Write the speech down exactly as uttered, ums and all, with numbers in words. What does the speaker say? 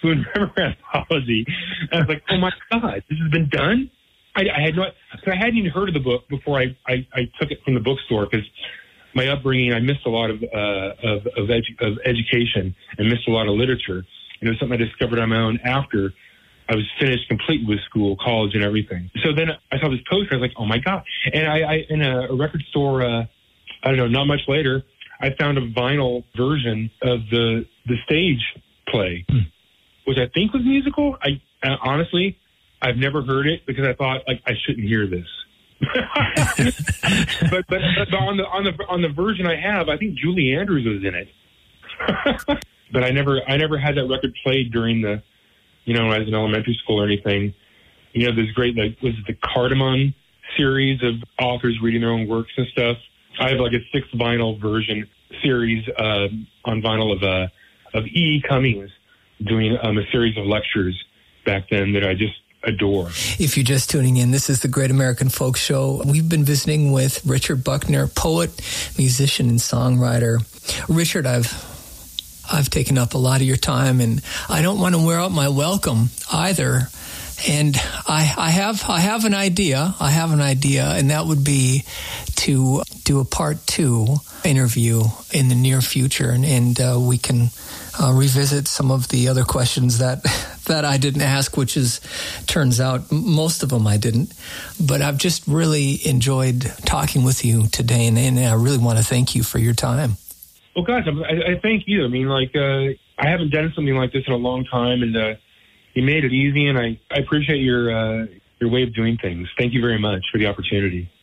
Spoon River Anthology. And I was like, oh my God, this has been done? I, I had no, so I hadn't even heard of the book before I, I, I took it from the bookstore because my upbringing, I missed a lot of uh, of of, edu- of education and missed a lot of literature. And it was something I discovered on my own after I was finished completely with school, college, and everything. So then I saw this poster. I was like, oh my God. And I, I in a, a record store, uh, I don't know, not much later, I found a vinyl version of the the stage play, hmm. which I think was musical. I uh, honestly, I've never heard it because I thought like I shouldn't hear this. but, but but on the on the on the version I have, I think Julie Andrews was in it. But I never I never had that record played during the, you know, when I was in elementary school or anything. You know, there's great like was it the Cardamom series of authors reading their own works and stuff. I have like a six vinyl version series uh, on vinyl of uh, of E. E. Cummings doing um, a series of lectures back then that I just adore. If you're just tuning in, this is the Great American Folk Show. We've been visiting with Richard Buckner, poet, musician, and songwriter. Richard, I've I've taken up a lot of your time, and I don't want to wear out my welcome either. And I, I have I have an idea. I have an idea, and that would be to do a part two interview in the near future, and, and uh, we can uh, revisit some of the other questions that that I didn't ask, which is turns out most of them I didn't. But I've just really enjoyed talking with you today, and, and I really want to thank you for your time. Well, guys, I, I thank you. I mean, like uh, I haven't done something like this in a long time, and uh, you made it easy, and I, I appreciate your uh, your way of doing things. Thank you very much for the opportunity.